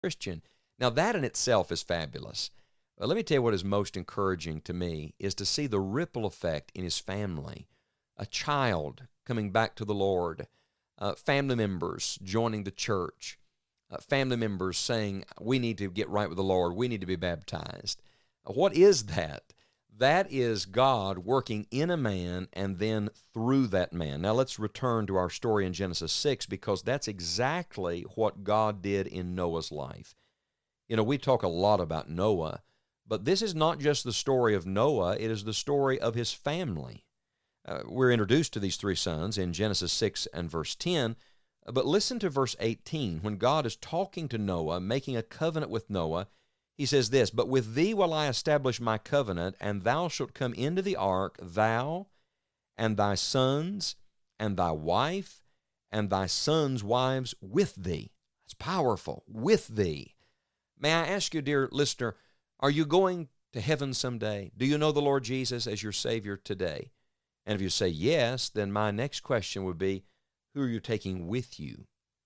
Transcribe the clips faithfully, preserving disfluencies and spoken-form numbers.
Christian. Now, that in itself is fabulous. But let me tell you what is most encouraging to me is to see the ripple effect in his family. A child coming back to the Lord, uh, family members joining the church, uh, family members saying, we need to get right with the Lord, we need to be baptized. Uh, what is that? That is God working in a man and then through that man. Now let's return to our story in Genesis six, because that's exactly what God did in Noah's life. You know, we talk a lot about Noah, but this is not just the story of Noah, it is the story of his family. Uh, we're introduced to these three sons in Genesis six and verse ten, but listen to verse eighteen. When God is talking to Noah, making a covenant with Noah, he says this, "But with thee will I establish my covenant, and thou shalt come into the ark, thou and thy sons and thy wife and thy sons' wives with thee." That's powerful, with thee. May I ask you, dear listener, are you going to heaven someday? Do you know the Lord Jesus as your Savior today? And if you say yes, then my next question would be, who are you taking with you?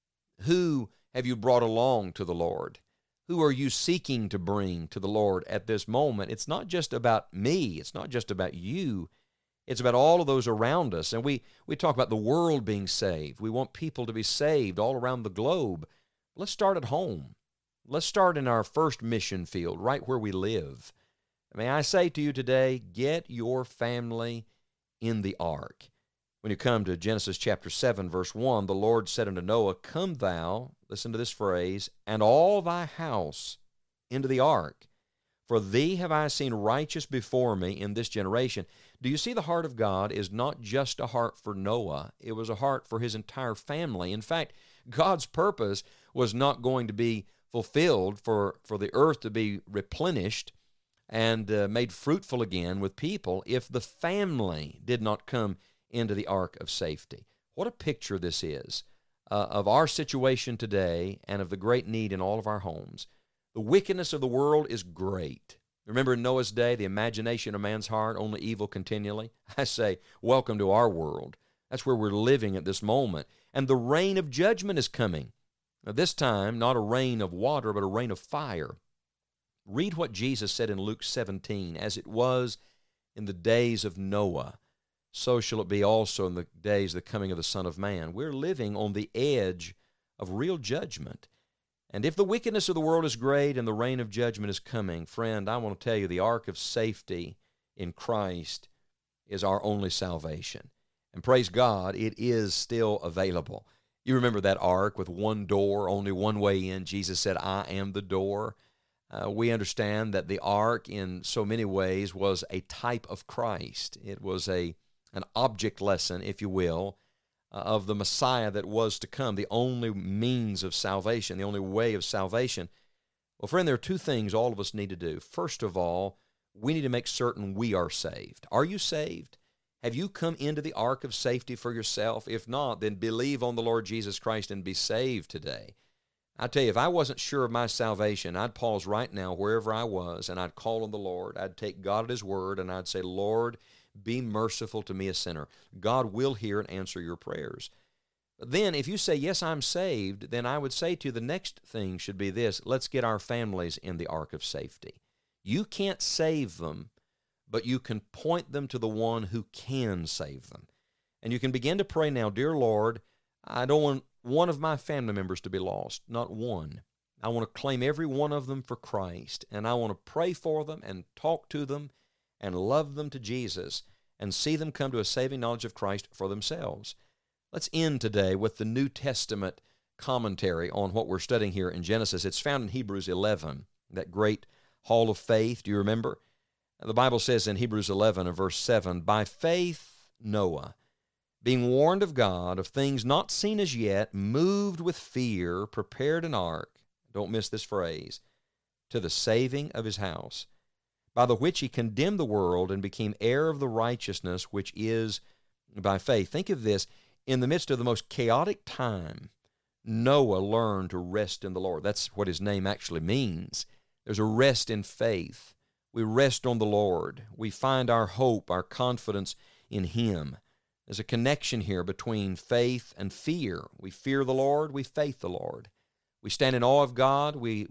Who have you brought along to the Lord? Who are you seeking to bring to the Lord at this moment? It's not just about me. It's not just about you. It's about all of those around us. And we, we talk about the world being saved. We want people to be saved all around the globe. Let's start at home. Let's start in our first mission field, right where we live. May I say to you today, get your family in the ark. When you come to Genesis chapter seven, verse one, the Lord said unto Noah, "Come thou," listen to this phrase, "and all thy house into the ark. For thee have I seen righteous before me in this generation." Do you see the heart of God is not just a heart for Noah, it was a heart for his entire family. In fact, God's purpose was not going to be fulfilled for, for the earth to be replenished and uh, made fruitful again with people if the family did not come into the ark of safety. What a picture this is uh, of our situation today and of the great need in all of our homes. The wickedness of the world is great. Remember in Noah's day, the imagination of man's heart, only evil continually? I say, welcome to our world. That's where we're living at this moment. And the rain of judgment is coming. Now, this time, not a rain of water, but a rain of fire. Read what Jesus said in Luke seventeen, "As it was in the days of Noah, so shall it be also in the days of the coming of the Son of Man." We're living on the edge of real judgment. And if the wickedness of the world is great and the reign of judgment is coming, friend, I want to tell you the ark of safety in Christ is our only salvation. And praise God, it is still available. You remember that ark with one door, only one way in. Jesus said, "I am the door." Uh, we understand that the ark in so many ways was a type of Christ. It was a an object lesson, if you will, uh, of the Messiah that was to come, the only means of salvation, the only way of salvation. Well, friend, there are two things all of us need to do. First of all, we need to make certain we are saved. Are you saved? Have you come into the ark of safety for yourself? If not, then believe on the Lord Jesus Christ and be saved today. I tell you, if I wasn't sure of my salvation, I'd pause right now wherever I was, and I'd call on the Lord. I'd take God at His word, and I'd say, "Lord, be merciful to me, a sinner." God will hear and answer your prayers. But then, if you say, "Yes, I'm saved," then I would say to you, the next thing should be this: let's get our families in the ark of safety. You can't save them, but you can point them to the one who can save them. And you can begin to pray now, "Dear Lord, I don't want one of my family members to be lost, not one. I want to claim every one of them for Christ, and I want to pray for them and talk to them and love them to Jesus and see them come to a saving knowledge of Christ for themselves." Let's end today with the New Testament commentary on what we're studying here in Genesis. It's found in Hebrews eleven, that great hall of faith. Do you remember? The Bible says in Hebrews eleven and verse seven, "By faith Noah, being warned of God of things not seen as yet, moved with fear, prepared an ark," don't miss this phrase, "to the saving of his house, by the which he condemned the world and became heir of the righteousness which is by faith." Think of this. In the midst of the most chaotic time, Noah learned to rest in the Lord. That's what his name actually means. There's a rest in faith. We rest on the Lord. We find our hope, our confidence in Him. There's a connection here between faith and fear. We fear the Lord, we faith the Lord. We stand in awe of God, we